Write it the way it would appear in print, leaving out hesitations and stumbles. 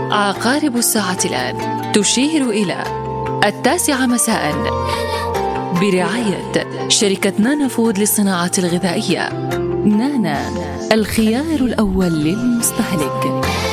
عقارب الساعة الآن تشير إلى 9 مساء، برعاية شركة نانا فود للصناعات الغذائية. نانا، الخيار الأول للمستهلك.